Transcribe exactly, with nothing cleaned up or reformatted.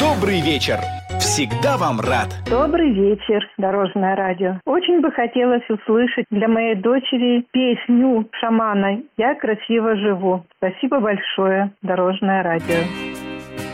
Добрый вечер. Всегда вам рад. Добрый вечер, Дорожное радио. Очень бы хотелось услышать для моей дочери песню Шамана «Я красиво живу». Спасибо большое, Дорожное радио.